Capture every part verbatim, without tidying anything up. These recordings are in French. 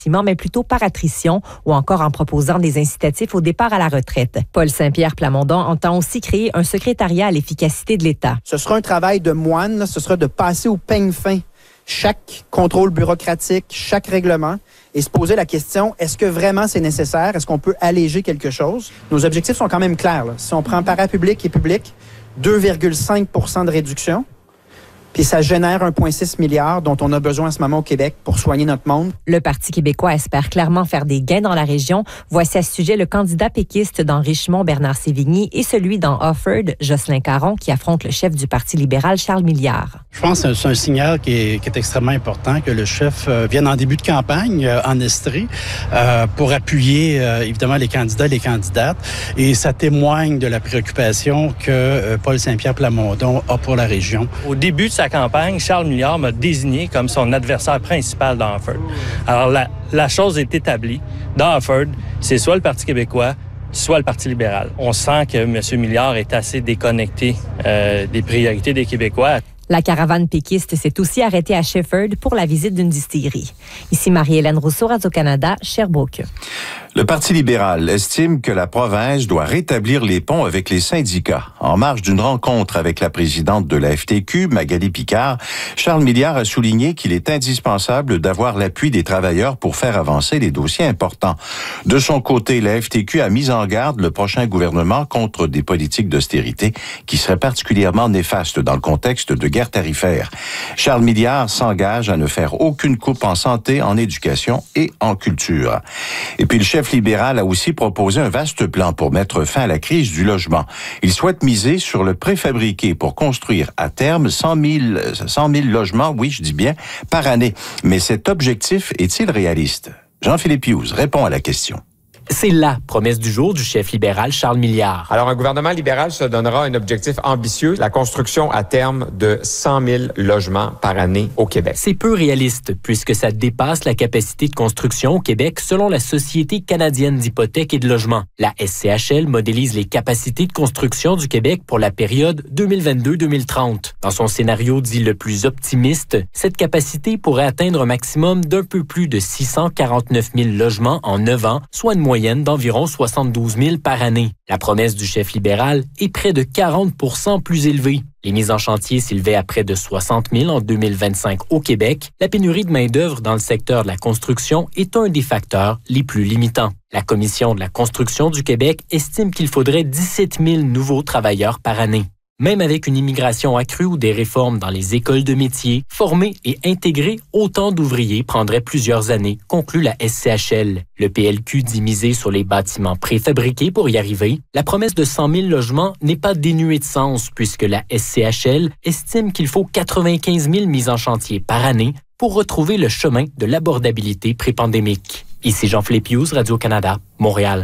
mais plutôt par attrition ou encore en proposant des incitatifs au départ à la retraite. Paul Saint-Pierre Plamondon entend aussi créer un secrétariat à l'efficacité de l'État. Ce sera un travail de moine, là, ce sera de passer au peigne fin chaque contrôle bureaucratique, chaque règlement et se poser la question, est-ce que vraiment c'est nécessaire? Est-ce qu'on peut alléger quelque chose? Nos objectifs sont quand même clairs. Là. Si on prend parapublic et public, deux virgule cinq pour cent de réduction. Puis ça génère un virgule six milliard dont on a besoin en ce moment au Québec pour soigner notre monde. Le Parti québécois espère clairement faire des gains dans la région. Voici à ce sujet le candidat péquiste dans Richmond, Bernard Sévigny, et celui dans Offord, Jocelyn Caron, qui affronte le chef du Parti libéral, Charles Milliard. Je pense que c'est un signal qui est, qui est extrêmement important, que le chef euh, vienne en début de campagne, euh, en Estrie, euh, pour appuyer euh, évidemment les candidats et les candidates. Et ça témoigne de la préoccupation que euh, Paul Saint-Pierre Plamondon a pour la région. Au début de sa campagne, Charles Milliard m'a désigné comme son adversaire principal dans Offord. Alors, la, la chose est établie. Dans Offord, c'est soit le Parti québécois, soit le Parti libéral. On sent que M. Milliard est assez déconnecté euh, des priorités des Québécois. La caravane péquiste s'est aussi arrêtée à Shefford pour la visite d'une distillerie. Ici Marie-Hélène Rousseau, Radio-Canada, Sherbrooke. Le Parti libéral estime que la province doit rétablir les ponts avec les syndicats. En marge d'une rencontre avec la présidente de la F T Q, Magali Picard, Charles Milliard a souligné qu'il est indispensable d'avoir l'appui des travailleurs pour faire avancer les dossiers importants. De son côté, la F T Q a mis en garde le prochain gouvernement contre des politiques d'austérité qui seraient particulièrement néfastes dans le contexte de guerre tarifaire. Charles Milliard s'engage à ne faire aucune coupe en santé, en éducation et en culture. Et puis le chef libéral a aussi proposé un vaste plan pour mettre fin à la crise du logement. Il souhaite miser sur le préfabriqué pour construire à terme cent mille logements, oui, je dis bien, par année. Mais cet objectif est-il réaliste? Jean-Philippe Hughes répond à la question. C'est la promesse du jour du chef libéral Charles Milliard. Alors, un gouvernement libéral se donnera un objectif ambitieux, la construction à terme de cent mille logements par année au Québec. C'est peu réaliste, puisque ça dépasse la capacité de construction au Québec selon la Société canadienne d'hypothèques et de logement. La S C H L modélise les capacités de construction du Québec pour la période deux mille vingt-deux à deux mille trente. Dans son scénario dit le plus optimiste, cette capacité pourrait atteindre un maximum d'un peu plus de six cent quarante-neuf mille logements en neuf ans, soit une moyenne d'environ soixante-douze mille par année. La promesse du chef libéral est près de quarante pour cent plus élevée. Les mises en chantier s'élevaient à près de soixante mille en deux mille vingt-cinq au Québec. La pénurie de main-d'œuvre dans le secteur de la construction est un des facteurs les plus limitants. La Commission de la construction du Québec estime qu'il faudrait dix-sept mille nouveaux travailleurs par année. Même avec une immigration accrue ou des réformes dans les écoles de métiers, former et intégrer autant d'ouvriers prendrait plusieurs années, conclut la S C H L. Le P L Q dit miser sur les bâtiments préfabriqués pour y arriver. La promesse de cent mille logements n'est pas dénuée de sens puisque la S C H L estime qu'il faut quatre-vingt-quinze mille mises en chantier par année pour retrouver le chemin de l'abordabilité pré-pandémique. Ici Jean-Philippe Hughes, Radio-Canada, Montréal.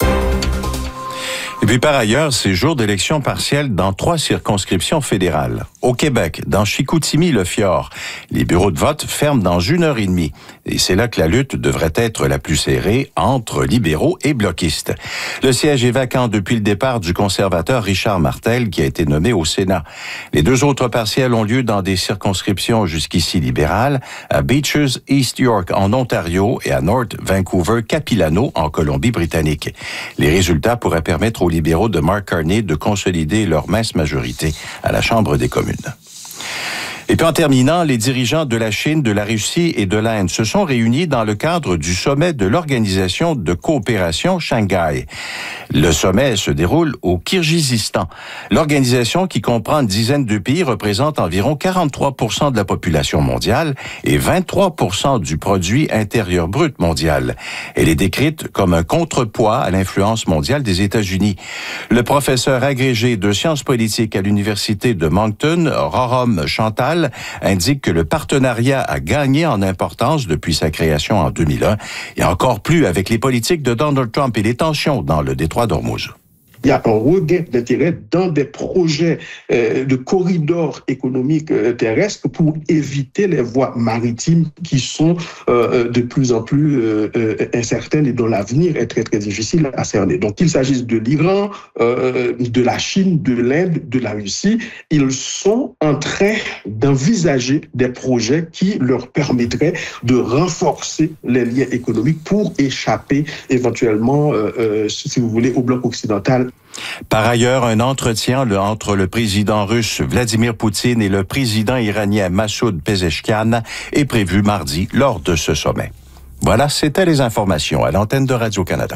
Et puis par ailleurs, c'est jour d'élection partielle dans trois circonscriptions fédérales. Au Québec, dans Chicoutimi-le-Fjord, les bureaux de vote ferment dans une heure et demie. Et c'est là que la lutte devrait être la plus serrée entre libéraux et bloquistes. Le siège est vacant depuis le départ du conservateur Richard Martel, qui a été nommé au Sénat. Les deux autres partielles ont lieu dans des circonscriptions jusqu'ici libérales, à Beaches, East York en Ontario et à North Vancouver-Capilano en Colombie-Britannique. Les résultats pourraient permettre aux libéraux de Mark Carney de consolider leur mince majorité à la Chambre des communes. Et puis en terminant, les dirigeants de la Chine, de la Russie et de l'Inde se sont réunis dans le cadre du sommet de l'Organisation de coopération Shanghai. Le sommet se déroule au Kirghizistan. L'organisation, qui comprend une dizaine de pays, représente environ quarante-trois pour cent de la population mondiale et vingt-trois pour cent du produit intérieur brut mondial. Elle est décrite comme un contrepoids à l'influence mondiale des États-Unis. Le professeur agrégé de sciences politiques à l'Université de Moncton, Rorom Chantal, indique que le partenariat a gagné en importance depuis sa création en deux mille un et encore plus avec les politiques de Donald Trump et les tensions dans le détroit d'Ormuz. il y a un regain d'intérêt dans des projets euh, de corridors économiques euh, terrestres pour éviter les voies maritimes qui sont euh, de plus en plus euh, euh, incertaines et dont l'avenir est très très difficile à cerner. Donc qu'il s'agisse de l'Iran, euh, de la Chine, de l'Inde, de la Russie, ils sont en train d'envisager des projets qui leur permettraient de renforcer les liens économiques pour échapper éventuellement, euh, euh, si vous voulez, au bloc occidental. Par ailleurs, un entretien entre le président russe Vladimir Poutine et le président iranien Massoud Pezeshkian est prévu mardi lors de ce sommet. Voilà, c'était les informations à l'antenne de Radio-Canada.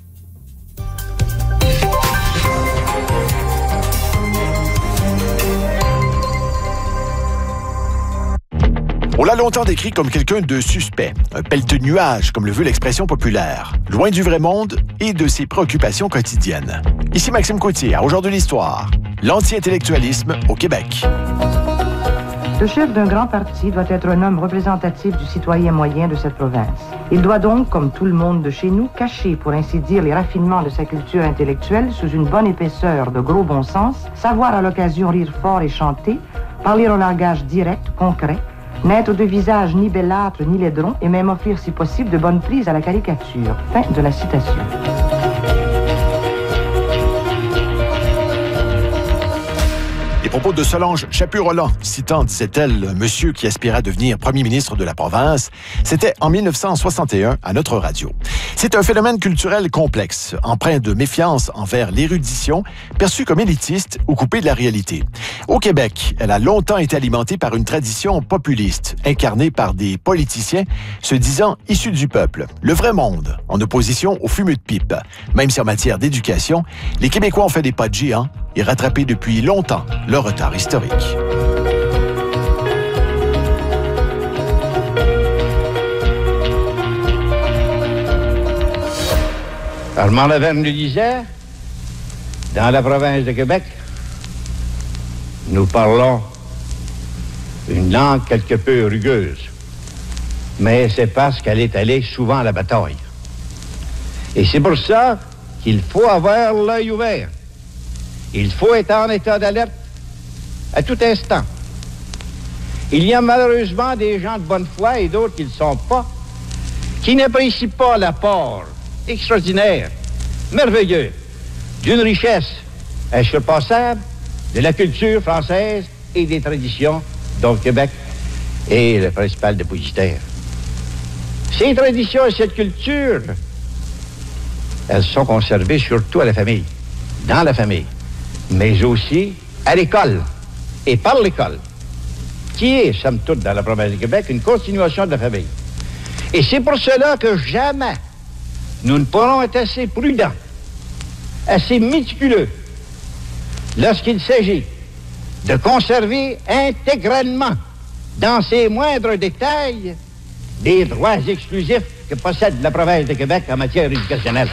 On l'a longtemps décrit comme quelqu'un de suspect, un pèlte-nuage, comme le veut l'expression populaire, loin du vrai monde et de ses préoccupations quotidiennes. Ici Maxime Coutier, à Aujourd'hui l'Histoire, l'anti-intellectualisme au Québec. Le chef d'un grand parti doit être un homme représentatif du citoyen moyen de cette province. Il doit donc, comme tout le monde de chez nous, cacher, pour ainsi dire, les raffinements de sa culture intellectuelle sous une bonne épaisseur de gros bon sens, savoir à l'occasion rire fort et chanter, parler un langage direct, concret, n'être de visage ni bellâtre ni laidron, et même offrir, si possible, de bonnes prises à la caricature. Fin de la citation. Les propos de Solange Chaput-Roland, citant, disait-elle, un monsieur qui aspirait à devenir premier ministre de la province, c'était en mille neuf cent soixante et un à notre radio. C'est un phénomène culturel complexe, empreint de méfiance envers l'érudition, perçue comme élitiste ou coupée de la réalité. Au Québec, elle a longtemps été alimentée par une tradition populiste, incarnée par des politiciens se disant issus du peuple, le vrai monde, en opposition aux fumeux de pipe. Même si en matière d'éducation, les Québécois ont fait des pas de géant et rattrapé depuis longtemps leur retard historique. Armand Laverne le disait, dans la province de Québec, nous parlons une langue quelque peu rugueuse, mais c'est parce qu'elle est allée souvent à la bataille. Et c'est pour ça qu'il faut avoir l'œil ouvert. Il faut être en état d'alerte à tout instant. Il y a malheureusement des gens de bonne foi et d'autres qui ne le sont pas, qui n'apprécient pas l'apport extraordinaire, merveilleux, d'une richesse insurpassable de la culture française et des traditions dont le Québec est le principal dépositaire. Ces traditions et cette culture, elles sont conservées surtout à la famille, dans la famille, mais aussi à l'école et par l'école, qui est, somme toute, dans la province du Québec, une continuation de la famille. Et c'est pour cela que jamais nous ne pourrons être assez prudents, assez méticuleux, lorsqu'il s'agit de conserver intégralement, dans ses moindres détails, des droits exclusifs que possède la province de Québec en matière éducationnelle.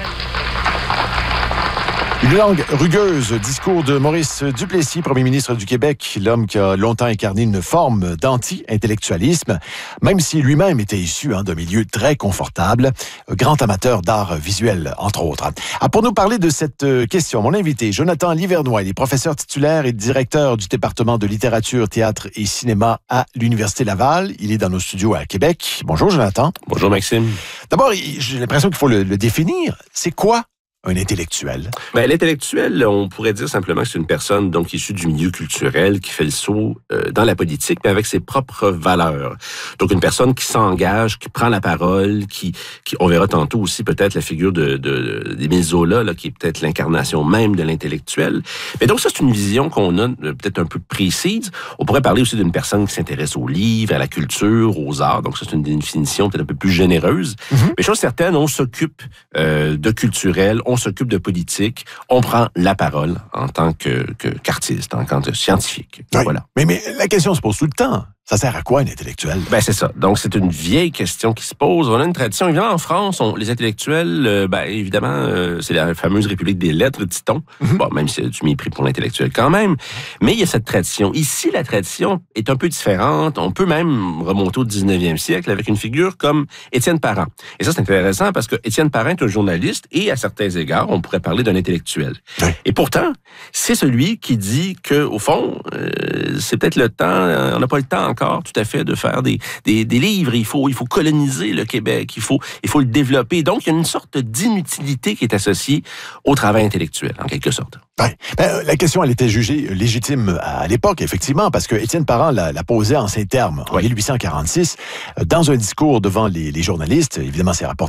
Une langue rugueuse, discours de Maurice Duplessis, premier ministre du Québec, l'homme qui a longtemps incarné une forme d'anti-intellectualisme, même si lui-même était issu hein, d'un milieu très confortable, grand amateur d'art visuel, entre autres. Ah, pour nous parler de cette question, mon invité, Jonathan Livernois, il est professeur titulaire et directeur du département de littérature, théâtre et cinéma à l'Université Laval. Il est dans nos studios à Québec. Bonjour, Jonathan. Bonjour, Maxime. D'abord, j'ai l'impression qu'il faut le, le définir. C'est quoi un intellectuel? Ben, l'intellectuel, on pourrait dire simplement que c'est une personne donc issue du milieu culturel qui fait le saut euh, dans la politique, mais avec ses propres valeurs. Donc une personne qui s'engage, qui prend la parole, qui, qui on verra tantôt aussi peut-être la figure de, de d'Émile Zola, là, qui est peut-être l'incarnation même de l'intellectuel. Mais donc ça, c'est une vision qu'on a euh, peut-être un peu précise. On pourrait parler aussi d'une personne qui s'intéresse aux livres, à la culture, aux arts. Donc ça, c'est une définition peut-être un peu plus généreuse. Mm-hmm. Mais chose certaine, on s'occupe euh, de culturel, on s'occupe de politique, on prend la parole en tant que, que qu'artiste, en tant que scientifique. Oui. Voilà. Mais, mais la question se pose tout le temps. Ça sert à quoi, un intellectuel? Ben, c'est ça. Donc, c'est une vieille question qui se pose. On a une tradition. Évidemment, en France, on, les intellectuels, euh, ben, évidemment, euh, c'est la fameuse République des lettres, dit-on. Mm-hmm. Bon, même s'il y a du mépris pour l'intellectuel quand même. Mais il y a cette tradition. Ici, la tradition est un peu différente. On peut même remonter au dix-neuvième siècle avec une figure comme Étienne Parent. Et ça, c'est intéressant parce que Étienne Parent est un journaliste et, à certains égards, on pourrait parler d'un intellectuel. Oui. Et pourtant, c'est celui qui dit que, au fond, euh, c'est peut-être le temps, on n'a pas le temps encore tout à fait de faire des, des, des livres. Il faut, il faut coloniser le Québec, il faut, il faut le développer. Donc, il y a une sorte d'inutilité qui est associée au travail intellectuel, en quelque sorte. Ouais. Ben, la question, elle était jugée légitime à l'époque, effectivement, parce que Étienne Parent la, la posait en ces termes, en oui. mille huit cent quarante-six, dans un discours devant les, les journalistes. Évidemment, c'est rapporté